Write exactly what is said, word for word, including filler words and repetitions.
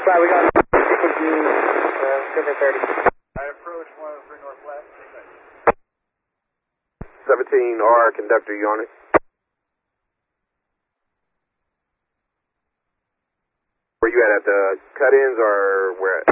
Northwest, we got uh, thirty. I approach one oh three Northwest. seventeen R, conductor, you on it? Where you at, at the cut-ins or where at?